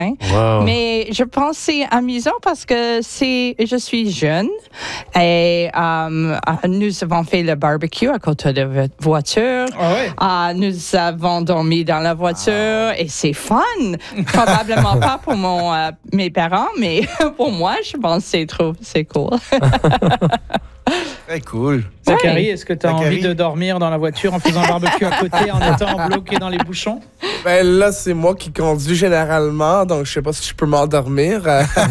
Wow. Mais je pense que c'est amusant parce que je suis jeune et nous avons fait le barbecue à côté de la voiture. Ah ouais. Nous avons dormi dans la voiture et c'est fun. Probablement pas pour mes parents, mais pour moi, je pense que c'est cool. Très cool. Zachary, est-ce que tu as envie de dormir dans la voiture en faisant un barbecue à côté, en étant bloqué dans les bouchons? Ben là, c'est moi qui conduis généralement, donc je sais pas si je peux m'endormir.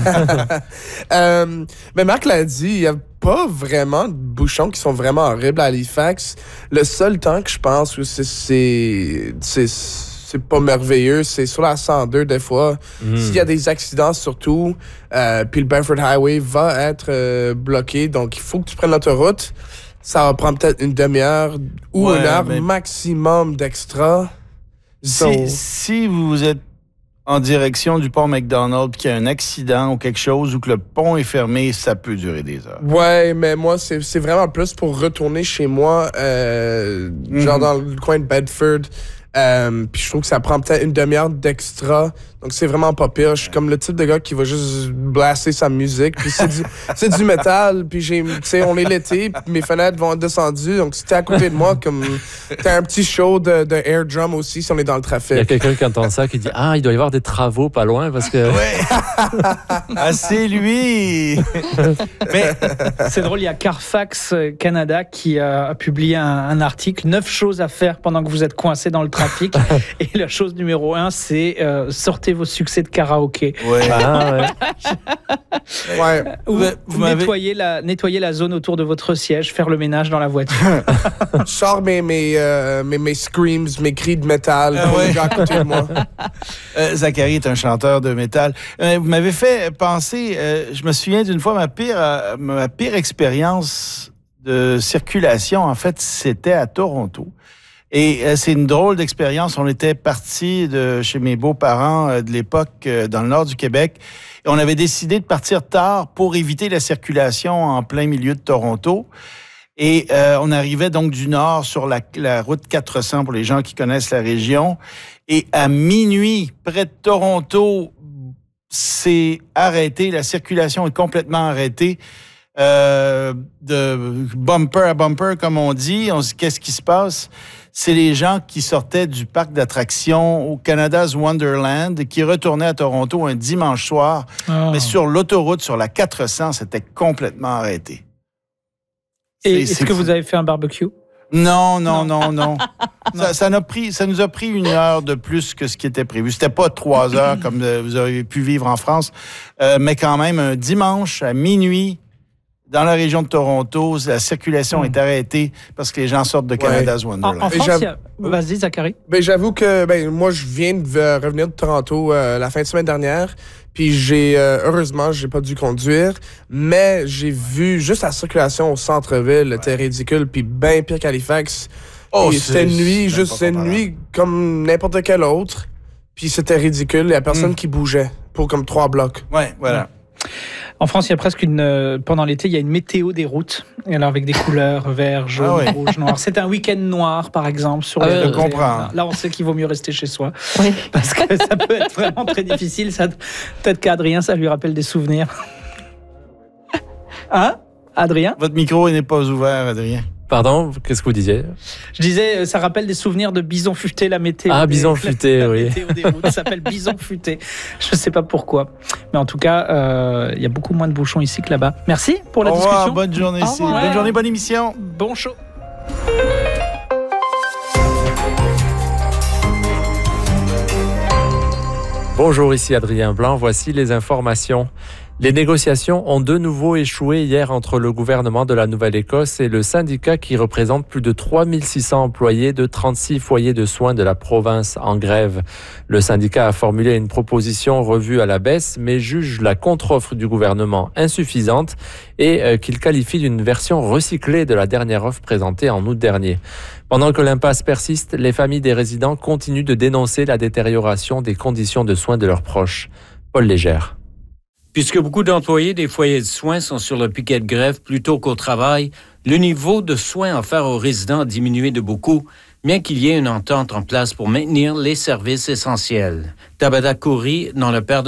Mais Marc l'a dit, il y a pas vraiment de bouchons qui sont vraiment horribles à Halifax. Le seul temps que je pense que c'est pas merveilleux, c'est sur la 102 des fois. S'il y a des accidents surtout, puis le Bedford Highway va être bloqué, donc il faut que tu prennes l'autoroute. Ça va prendre peut-être une demi-heure ou une heure maximum d'extra. Si vous êtes en direction du pont McDonald puis qu'il y a un accident ou quelque chose ou que le pont est fermé, ça peut durer des heures. Ouais, mais moi, c'est vraiment plus pour retourner chez moi, genre dans le coin de Bedford. Puis je trouve que ça prend peut-être une demi-heure d'extra. Donc c'est vraiment pas pire. Je suis comme le type de gars qui va juste blaster sa musique. Puis c'est du métal. Puis on est l'été. Puis mes fenêtres vont être descendues. Donc si t'es à côté de moi, comme t'as un petit show de air drum aussi si on est dans le trafic. Il y a quelqu'un qui entend ça qui dit il doit y avoir des travaux pas loin parce que. Ouais. C'est lui. Mais c'est drôle, il y a Carfax Canada qui a publié un article 9 choses à faire pendant que vous êtes coincé dans le trafic. Et la chose numéro 1, c'est sortez vos succès de karaoké. Ouais. Ouais. Ou nettoyer la zone autour de votre siège, faire le ménage dans la voiture. Je sors mes screams, mes cris de métal pour les gens à côté de moi. Zachary est un chanteur de métal. Vous m'avez fait penser, je me souviens d'une fois, ma pire expérience de circulation, en fait, c'était à Toronto. Et c'est une drôle d'expérience. On était partis de chez mes beaux-parents de l'époque dans le nord du Québec. Et on avait décidé de partir tard pour éviter la circulation en plein milieu de Toronto. Et on arrivait donc du nord sur la route 400 pour les gens qui connaissent la région. Et à minuit, près de Toronto, c'est arrêté. La circulation est complètement arrêtée. De bumper à bumper, comme on dit. On se dit, qu'est-ce qui se passe? C'est les gens qui sortaient du parc d'attractions au Canada's Wonderland qui retournaient à Toronto un dimanche soir. Mais sur l'autoroute, sur la 400, c'était complètement arrêté. Et est-ce que vous avez fait un barbecue? Non. Ça nous a pris une heure de plus que ce qui était prévu. C'était pas 3 heures comme vous avez pu vivre en France, mais quand même un dimanche à minuit, dans la région de Toronto, la circulation est arrêtée parce que les gens sortent de Canada's Wonderland. En France, vas-y, Zachary. Ben, j'avoue que moi, je viens de revenir de Toronto la fin de semaine dernière. Puis heureusement, j'ai pas dû conduire. Mais j'ai vu juste la circulation au centre-ville, était ridicule. Puis bien pire qu'Halifax. C'était une nuit comme n'importe quelle autre. Puis c'était ridicule. Il y a personne qui bougeait pour comme 3 blocs. Ouais, voilà. En France, il y a presque pendant l'été, il y a une météo des routes. Et alors avec des couleurs vert, jaune, rouge, noir. C'est un week-end noir, par exemple, sur les routes. Je comprends. Là, on sait qu'il vaut mieux rester chez soi. Oui. Parce que ça peut être vraiment très difficile. Peut-être qu'Adrien, ça lui rappelle des souvenirs. Hein, Adrien? Votre micro n'est pas ouvert, Adrien. Pardon, qu'est-ce que vous disiez? Je disais, ça rappelle des souvenirs de Bison Futé, la météo. Bison Futé, oui. La météo des routes, ça s'appelle Bison Futé. Je ne sais pas pourquoi. Mais en tout cas, il y a beaucoup moins de bouchons ici que là-bas. Merci pour la discussion. Bonne journée ici. Bonne journée, bonne émission. Bon show. Bonjour, ici Adrien Blanc. Voici les informations. Les négociations ont de nouveau échoué hier entre le gouvernement de la Nouvelle-Écosse et le syndicat qui représente plus de 3600 employés de 36 foyers de soins de la province en grève. Le syndicat a formulé une proposition revue à la baisse, mais juge la contre-offre du gouvernement insuffisante et qu'il qualifie d'une version recyclée de la dernière offre présentée en août dernier. Pendant que l'impasse persiste, les familles des résidents continuent de dénoncer la détérioration des conditions de soins de leurs proches. Paul Légère. Puisque beaucoup d'employés des foyers de soins sont sur le piquet de grève plutôt qu'au travail, le niveau de soins offerts aux résidents a diminué de beaucoup, bien qu'il y ait une entente en place pour maintenir les services essentiels. Tabada Kouri, dans le père de